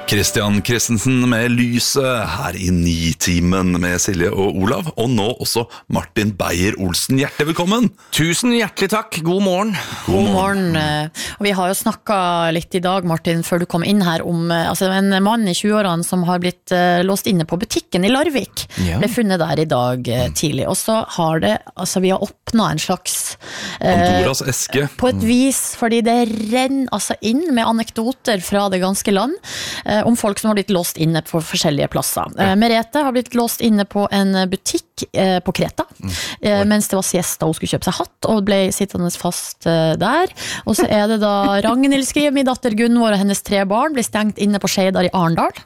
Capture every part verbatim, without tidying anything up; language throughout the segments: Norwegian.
Christian Christensen med Lyset her i Nitimen med Silje og Olav, og nå også Martin Beyer-Olsen. Hjertelig velkommen! Tusen hjertelig takk, god morgen. God morgen. Og vi har jo snakket litt i dag, Martin, før du kom inn her, om altså, en mann i tjue-årene som har blitt uh, låst inne på butikken i Larvik. Ja. Ble funnet der i dag uh, tidlig. Og så har det, altså vi har åpnet en slags uh, Pandoras eske. På et vis, fordi det renner altså inn med anekdoter fra det ganske land, uh, om folk som har blitt låst inne på forskjellige plasser. Ja. Uh, Merete har blitt låst inne på en butikk uh, på Kreta, mm. uh, mens det var siesta, hun skulle kjøpe seg hatt, og ble sittende fast uh, der. Og så er det da Ragnhild skriver, min datter Gunvor og hennes tre barn blir stengt inne på Skeidar i Arendal.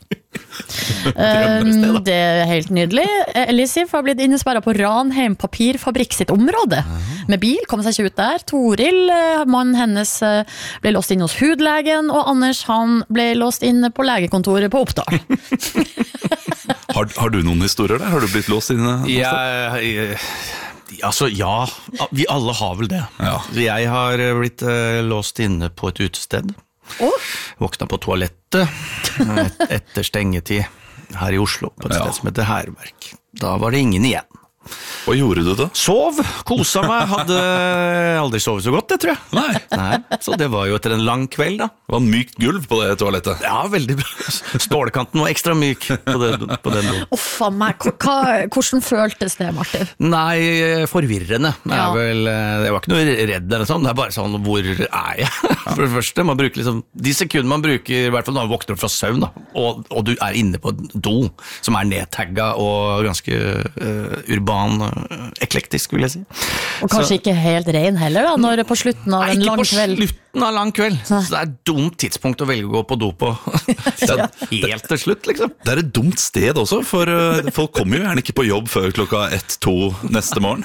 Det er helt nydelig. Elisif har blitt innesperret på Ranheim papirfabrikk sitt område med bil, kom seg ikke ut der. Toril, mannen hennes, ble låst inn hos hudlegen, og Anders, han ble låst inne på legekontoret på Oppdal. har, har du noen historier der? Har du blitt låst inne? Ja, jeg, altså ja, vi alle har vel det. Ja. Jeg har blitt uh, låst inne på et utested. Oh. Våkna på toalettet et, etter stengetid her i Oslo på et ja. sted som heter Herverk. Da var det ingen igjen. Hva gjorde du da? Sov, kosa meg, hadde aldri sovet så godt, det tror jeg. Nei. Nei. Så det var jo etter en lang kveld da. Det var en mykt gulv på det toalettet. Ja, veldig bra. Stålkanten var ekstra myk på, det, på den. Uff, oh, meg. Hva, hvordan føltes det, Martin? Nei, forvirrende. Ja. Er vel, jeg var ikke noe redd eller sånn, det er bare sånn, hvor er jeg? For det første, man bruker liksom, de sekunder man bruker, i hvert fall når man våkner opp fra søvn da, og, og du er inne på do, som er nedtagget og ganske uh, urban eklektisk, vil jeg si. Og kanskje så, ikke helt ren heller da, når på slutten av nei, en lang kveld. Ikke på slutten av lang kveld. Så det er et dumt tidspunkt å velge å gå på do på. Det er helt til slutt, liksom. Det er et dumt sted også, for uh, folk kommer jo gjerne ikke på jobb før klokka ett, to neste morgen.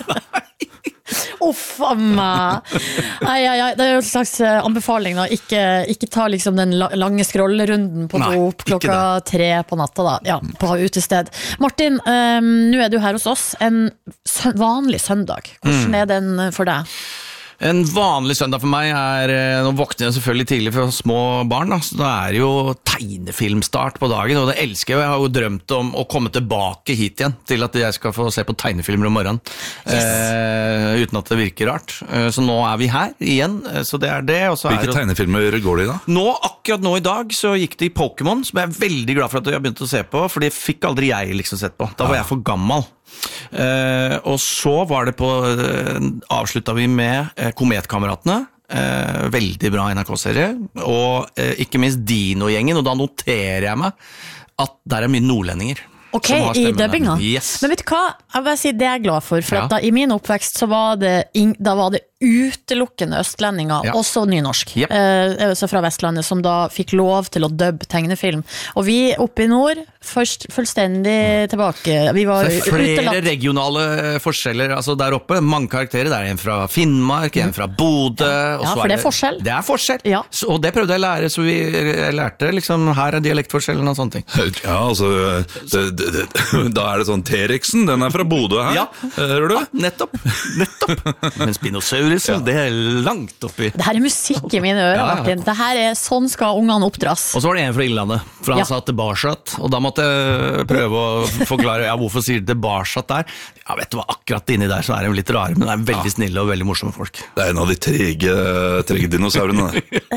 Uff a meg. Nei, nei, nei, det er jo en slags anbefaling da. Ikke, ikke ta liksom den lange scrollerunden på do klokka tre på natta da. Ja, på utested. Martin, um, nå er du her hos oss. En sø- vanlig søndag. Hvordan mm. er den for deg? En vanlig søndag for meg er, nå våkner jeg selvfølgelig tidlig for små barn, da, så da er det jo tegnefilmstart på dagen, og det elsker jeg. Jeg har jo drømt om å komme tilbake hit igjen, til at jeg skal få se på tegnefilmer om morgenen, yes. eh, uten at det virker rart. Så nå er vi her igjen, så det er det. Og så Hvilke er det, tegnefilmer går det i da? Nå, akkurat nå i dag, så gikk det i Pokémon, som jeg er veldig glad for at jeg har begynt å se på, for det fikk aldri jeg liksom sett på. Da var jeg for gammel. Uh, og så var det på uh, avsluttet vi med uh, Kometkameratene, uh, veldig bra N R K-serie, og uh, ikke minst Dino-gjengen, og da noterer jeg meg at der er mye nordlendinger. Ok, i dubbinga. Yes. Men vet du hva? Jeg vil si det er jeg glad for, for ja. at da, i min oppvekst så var det, da var det utelukkende østlendinger, ja. også nynorsk, yep. eh, så fra Vestlandet, som da fikk lov til å dubbe tegnefilm. Og vi oppe i nord, først fullstendig tilbake. Vi var så flere utelatt. Regionale forskjeller, altså der oppe, mange karakterer, det er en fra Finnmark, en fra Bodø. Ja, og så for er det er forskjell. Det er forskjell, ja. så, og det prøvde jeg å lære, så vi lærte liksom, her er dialektforskjellen og sånne ting. Ja, altså, det, det, det, da er det sånn, T-rexen, den er fra Bodø her, ja. hører du? Ja, nettopp, nettopp. Men Spinosaurus, ja. det er langt oppi. Det her er musikk i mine ører, ja, ja. Martin. Det her er, sånn skal ungene oppdras. Og så var det en fra Innlandet, for han ja. sa tilbarsat, og da måtte jeg prøve å forklare, ja, hvorfor sier det tilbarsat der? Ja, vet du hva, akkurat inni der så er de litt rare, men det er veldig ja. snille og veldig morsomme folk. Det er en av de trege, trege dinosaurene.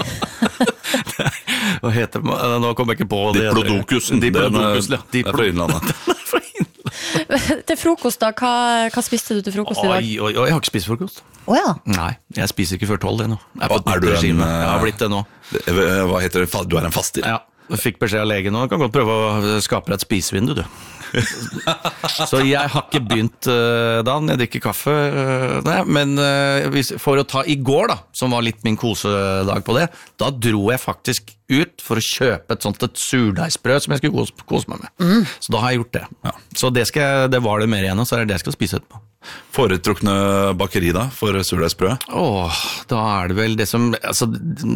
Hva heter det? Nå kommer jeg ikke på det. Diplodocusen. Diplodocusen, ja. Det er fra Innlandet. Til frokost da, hva, hva spiste du til frokost i dag? Oi, oi, oi, jeg har ikke spist frokost. Åja? Oh, ja. Nei, jeg spiser ikke før tolv det nå. Jeg er, er du en... Jeg har blitt det nå. Hva heter det? Du er en faster? Ja, jeg fikk beskjed av legen nå. Jeg kan godt prøve å skape deg et spisevindu, du. Så jeg har ikke begynt uh, da, jeg drikker kaffe, uh, nei, men uh, hvis, for å ta i går da, som var litt min kosedag på det, da dro jeg faktisk ut for å kjøpe et sånt et surdeigsbrød som jeg skulle kose, kose meg med. Mm. Så da har jeg gjort det. Ja. Så det, skal, det var det mer igjen, og så er det det jeg skal spise etterpå. Foretrukne bakeri da, for surdeigsbrød? Åh, da er det vel det som, altså,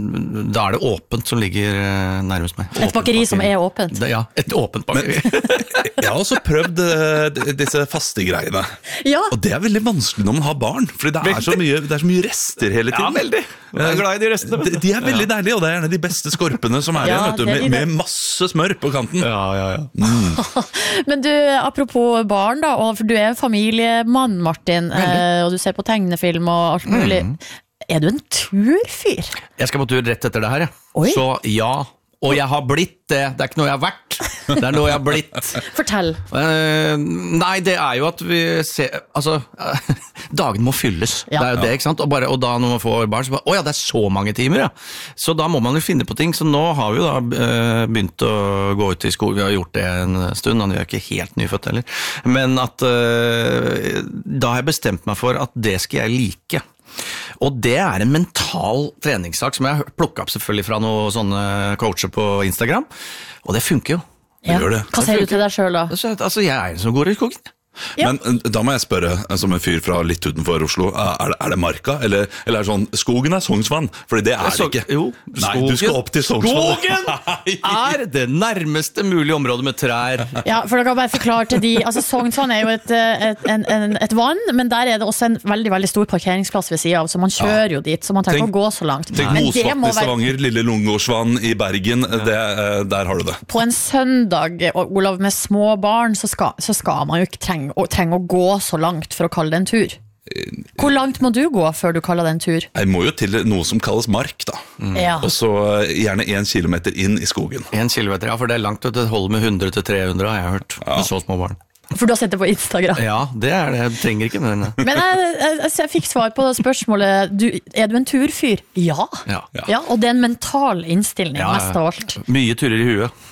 da er det åpent som ligger nærmest meg. Et bakeri som er åpent? Det, ja, et åpent bakeri. Jeg har også prøvd uh, disse faste greiene. Ja. Og det er veldig vanskelig når man har barn, fordi det er så mye, det er så mye rester hele tiden. Ja, veldig. Jeg er glad i de restene. De, de er veldig ja. deilige, og det er gjerne de beste skorpene som er Ja, igjen, vet du, det er de med, det. med masse smør på kanten. Ja, ja, ja. Mm. Men du, apropos barn da, og for du er en familiemann, Martin, eh, og du ser på tegnefilm og alt mulig. Mm. Er du en turfyr? Jeg skal på tur rett etter det her, ja. Oi. Så ja, og jeg har blitt det. Det er ikke noe jeg har vært, det er noe jeg har blitt. Fortell. Uh, nei, det er jo at vi ser, altså, uh, dagen må fylles, Ja. det er jo det, ikke sant? Og, bare, og da når man får barn, så bare, åja, det er så mange timer, ja. Så da må man jo finne på ting, så nå har vi jo da uh, begynt å gå ut i skog, vi har gjort det en stund, han er ikke helt nyfødt heller, men at uh, da har jeg bestemt meg for at det skal jeg like. Og det er en mental treningssak som jeg har plukket opp selvfølgelig fra noen sånne coacher på Instagram, og det funker jo. Ja. Gjør det. Hva sier du til deg selv da? Altså, altså jeg er en som går i skogen. Ja. Men da må jeg spørre, som en fyr fra litt utenfor Oslo, er det, er det marka, eller, eller er det sånn, skogen er Sognsvann? Fordi det er det Så, ikke. jo, Nei, du skal opp til Sognsvann. Skogen er det nærmeste mulige området med trær. Ja, for dere kan bare forklare til de, altså Sognsvann er jo et, et, en, en, et vann, men der er det også en veldig, veldig stor parkeringsplass ved siden av, så man kjører jo dit, så man trenger ikke å gå så langt. Tenk Men det Mosvatn må i være Stavanger, Lille Lungårdsvann i Bergen, det, der har du det. på en søndag, og Olav, med små barn, så skal, så skal man jo ikke trenge, å- trenge å gå så langt for å kalle det en tur. Hvor langt må du gå før du kaller det en tur? Jeg må jo til noe som kalles mark da. Ja. Og så gjerne en kilometer inn i skogen. En kilometer, ja, for det er langt, det holder med hundre til tre hundre, har jeg hørt, med så små barn. For du har sett det på Instagram. Ja, det er det, jeg trenger ikke den. Men jeg, jeg, jeg, jeg fikk svar på spørsmålet, du, er du en turfyr? Ja. Ja. Ja, og det er en mental innstilling, Ja, ja. mest av alt. Mye turer i huet.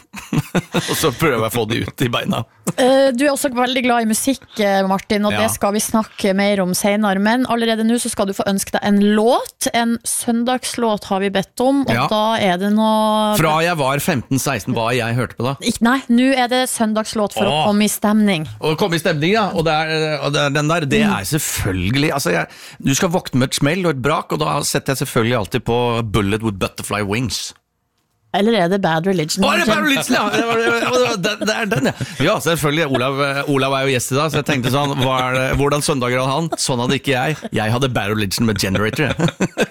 Og så prøver jeg å få de ut i beina. Eh, Du er også veldig glad i musikk, eh, Martin, og Ja. det skal vi snakke mer om senere. Men allerede nå så skal du få ønske deg en låt. En søndagslåt har vi bedt om, og Ja. da er det noe... Fra jeg var femten seksten, hva jeg hørte på da. Ikke- Nei, nå er det søndagslåt for å Åh. komme i stemning. Og komme i stemning, ja. Og, det er, og det er den der, det er selvfølgelig altså jeg, du skal våkne med et smell og et brak, og da setter jeg selvfølgelig alltid på Bullet with Butterfly Wings. Eller er det Bad Religion? Å, er det Bad Religion, ja! Det, var- det, var- det, det er den, ja. Ja, selvfølgelig. Olav, Olav er jo gjest i dag, så jeg tenkte sånn, hva er det, hvordan søndager hadde han? Sånn hadde ikke jeg. Jeg hadde Bad Religion med Generator.